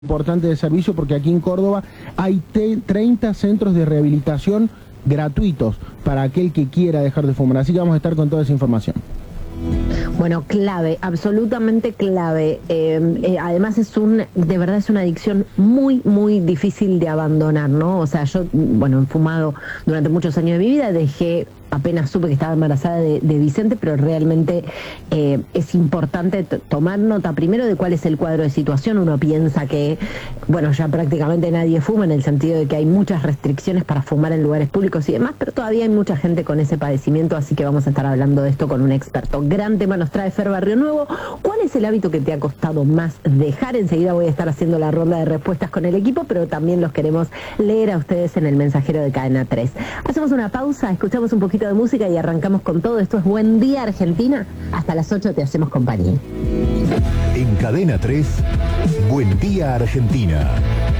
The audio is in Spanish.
Importante de servicio porque aquí en Córdoba hay 30 centros de rehabilitación gratuitos para aquel que quiera dejar de fumar. Así que vamos a estar con toda esa información. Bueno, clave, absolutamente clave. Además de verdad es una adicción muy, muy difícil de abandonar, ¿no? O sea, yo, he fumado durante muchos años de mi vida, dejé apenas supe que estaba embarazada de Vicente, pero realmente es importante tomar nota primero de cuál es el cuadro de situación. Uno piensa que, ya prácticamente nadie fuma, en el sentido de que hay muchas restricciones para fumar en lugares públicos y demás, pero todavía hay mucha gente con ese padecimiento, así que vamos a estar hablando de esto con un experto. Gran tema nos trae Fer Barrio Nuevo. ¿Cuál es el hábito que te ha costado más dejar? Enseguida voy a estar haciendo la ronda de respuestas con el equipo, pero también los queremos leer a ustedes en el mensajero de Cadena 3. Hacemos una pausa, escuchamos un poquito de música y arrancamos con todo. Esto es Buen Día Argentina. Hasta las 8 te hacemos compañía. En Cadena 3, Buen Día Argentina.